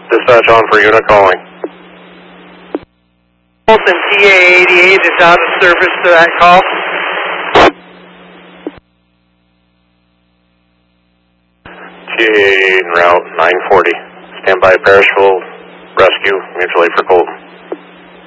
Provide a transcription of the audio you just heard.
Dispatch on for unit calling. Colton, TA-88 is out of service to that call. TA-88 en route, 940. Stand by, perishable rescue, mutual aid for Colton.